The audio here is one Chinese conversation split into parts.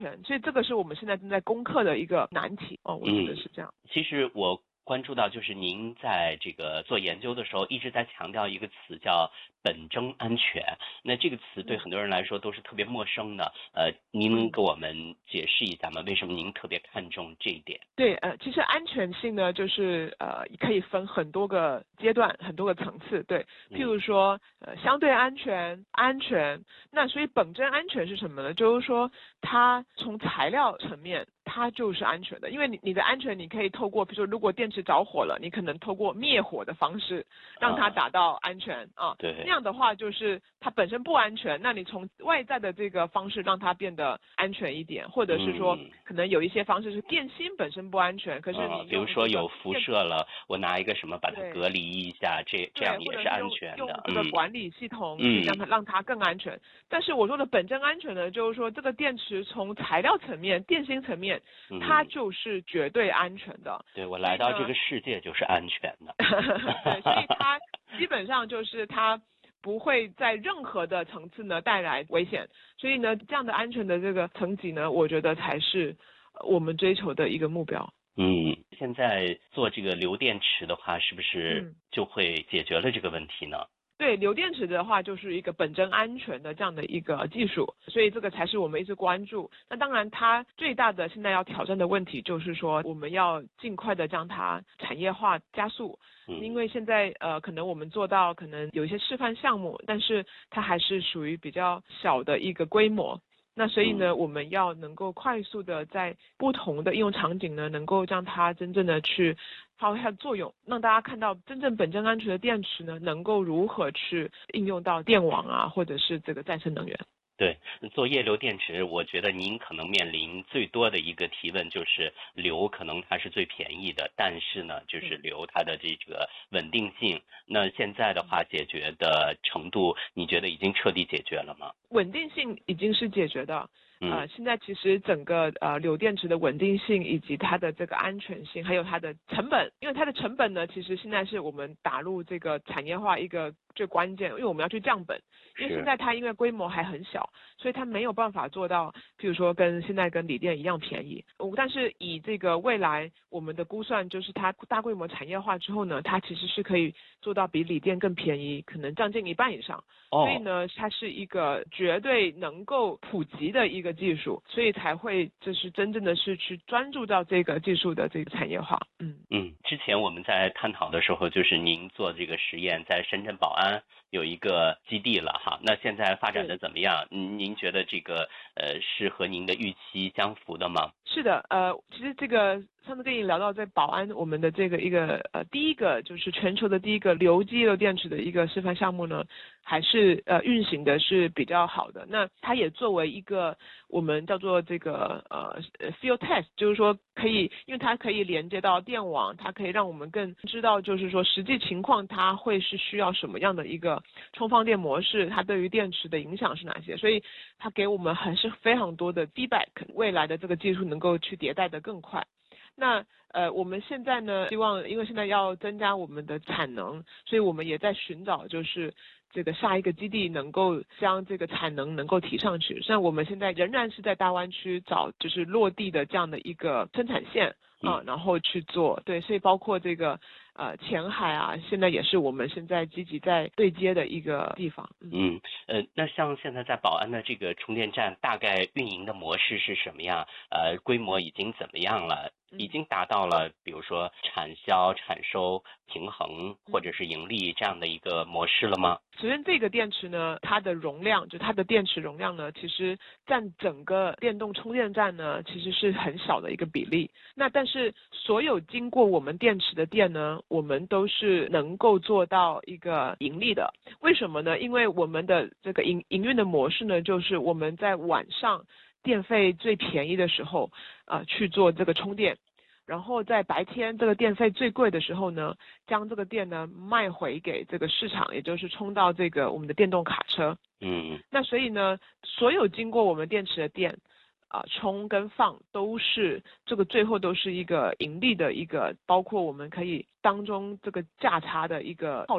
所以这个是我们现在正在攻克的一个难题我觉得是这样。 其实我关注到，就是您在这个做研究的时候一直在强调一个词叫本征安全。那这个词对很多人来说都是特别陌生的，您能给我们解释一下吗？为什么您特别看重这一点？ 对，其实安全性呢，就是可以分很多个阶段、很多个层次。对，譬如说相对安全、安全。那所以本征安全是什么呢？就是说它从材料层面，它就是安全的，因为你的安全你可以透过，比如说如果电池着火了，你可能透过灭火的方式让它达到安全对， 那样的话就是它本身不安全，那你从外在的这个方式让它变得安全一点，或者是说可能有一些方式是电芯本身不安全，可是你比如说有辐射了，我拿一个什么把它隔离一下，这样也是安全的。 用这个管理系统去让它更安全。但是我说的本征安全呢，就是说这个电池从材料层面、电芯层面，它就是绝对安全的。 对，我来到这个世界就是安全的。 对，所以它基本上就是它不会在任何的层次呢带来危险。所以呢，这样的安全的这个层级呢，我觉得才是我们追求的一个目标。 现在做这个铀电池的话，是不是就会解决了这个问题呢？ 对，铀电池的话就是一个本征安全的这样的一个技术，所以这个才是我们一直关注。那当然，它最大的现在要挑战的问题就是说，我们要尽快的将它产业化加速。因为现在可能我们做到可能有一些示范项目，但是它还是属于比较小的一个规模。那所以呢，我们要能够快速的在不同的应用场景呢，能够让它真正的去发挥它的作用，让大家看到真正本征安全的电池呢，能够如何去应用到电网或者是这个再生能源。 对，做液流电池，我觉得您可能面临最多的一个提问就是铀可能它是最便宜的，但是呢，就是铀它的这个稳定性，那现在的话解决的程度，你觉得已经彻底解决了吗？ 稳定性已经是解决的。现在其实整个铀电池的稳定性以及它的这个安全性，还有它的成本，因为它的成本呢，其实现在是我们打入这个产业化一个最关键，因为我们要去降本，因为现在它因为规模还很小，所以它没有办法做到，譬如说现在跟锂电一样便宜。但是以这个未来我们的估算，就是它大规模产业化之后呢，它其实是可以做到比锂电更便宜，可能将近一半以上。所以呢，它是一个绝对能够普及的一个技术，所以才会就是真正的是去专注到这个技术的这个产业化。 之前我们在探讨的时候，就是您做这个实验在深圳宝安有一个基地了哈，那现在发展的怎么样？您觉得这个是和您的预期相符的吗？ 是的，其实这个上次跟你聊到在宝安我们的这个一个第一个就是全球的第一个铀基液电池的一个示范项目呢，还是运行的是比较好的。那它也作为一个我们叫做这个field test， 就是说可以，因为它可以连接到电网，它可以让我们更知道就是说实际情况它会是需要什么样的一个充放电模式，它对于电池的影响是哪些，所以它给我们还是非常多的 feedback， 未来的这个技术能够去迭代的更快。那我们现在呢，希望因为现在要增加我们的产能，所以我们也在寻找就是这个下一个基地能够将这个产能能够提上去。像我们现在仍然是在大湾区找就是落地的这样的一个生产线然后去做。对，所以包括这个前海现在也是我们现在积极在对接的一个地方。 那像现在在宝安的这个充电站，大概运营的模式是什么样？规模已经怎么样了？已经达到了比如说产销、产收平衡或者是盈利这样的一个模式了吗？ 首先这个电池呢，它的容量就它的电池容量呢，其实占整个电动充电站呢，其实是很小的一个比例。那但是所有经过我们电池的电呢，我们都是能够做到一个盈利的。为什么呢？因为我们的这个营运的模式呢，就是我们在晚上电费最便宜的时候去做这个充电。然后在白天这个电费最贵的时候呢，将这个电呢卖回给这个市场，也就是充到这个我们的电动卡车。那所以呢，所有经过我们电池的电充跟放都是这个最后都是一个盈利的一个，包括我们可以当中这个价差的一个套利。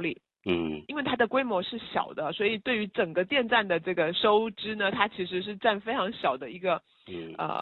因为它的规模是小的，所以对于整个电站的这个收支呢，它其实是占非常小的一个